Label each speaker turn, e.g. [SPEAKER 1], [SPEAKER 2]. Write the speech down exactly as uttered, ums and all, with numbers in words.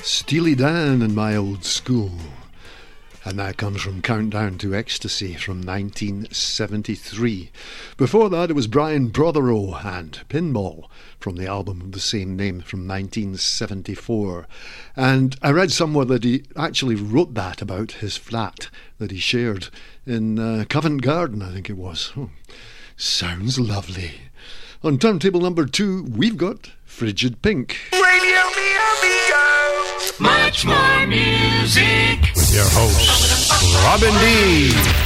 [SPEAKER 1] Steely Dan in my old school. And that comes from Countdown to Ecstasy from nineteen seventy-three. Before that it was Brian Prothero and Pinball from the album of the same name from nineteen seventy-four. And I read somewhere that he actually wrote that about his flat that he shared in uh, Covent Garden, I think it was. Oh, sounds lovely. On turntable number two, we've got Frigid Pink.
[SPEAKER 2] Radio me amigo. Much more music.
[SPEAKER 3] With your host, Robin D.